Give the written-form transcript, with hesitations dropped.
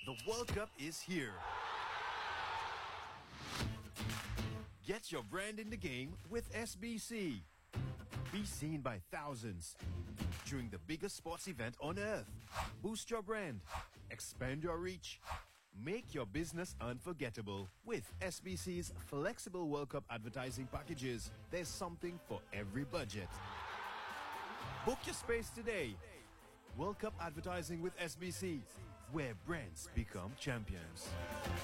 The World Cup is here. Get your brand in the game with SBC. Be seen by thousands during the biggest sports event on earth. Boost your brand. Expand your reach. Make your business unforgettable with SBC's flexible World Cup advertising packages. There's something for every budget. Book your space today. World Cup advertising with SBC, where brands become champions.